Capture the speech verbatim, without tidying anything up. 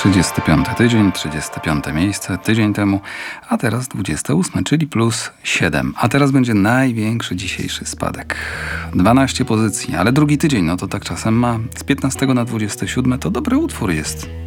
trzydziesty piąty tydzień, trzydzieste piąte miejsce tydzień temu, a teraz dwudzieste ósme, czyli plus siedem. A teraz będzie największy dzisiejszy spadek. dwanaście pozycji, ale drugi tydzień, no to tak czasem ma. Z piętnastego na dwudzieste siódme to dobry utwór jest.